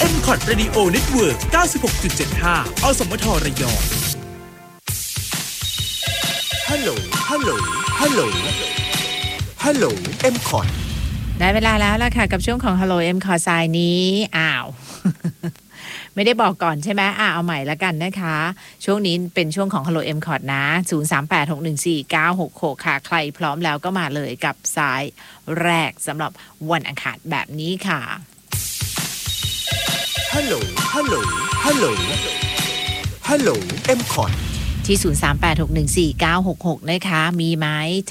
M-Cot Radio Network 96.75 อสมทระยองฮัลโหลฮัลโหลฮัลโหลฮัลโหล M-Cot ได้เวลาแล้วล่ะค่ะกับช่วงของ Hello M-Cot สายนี้ไม่ได้บอกก่อนใช่ไหมเอาใหม่ละกันนะคะช่วงนี้เป็นช่วงของ Hello M-Cot นะ 038614966 ค่ะใครพร้อมแล้วก็มาเลยกับสายแรกสำหรับวันอังคารแบบนี้ค่ะฮัลโหลฮัลโหลฮัลโหลฮัลโหล M-Cot ที่ 038614966 นะคะมีไหม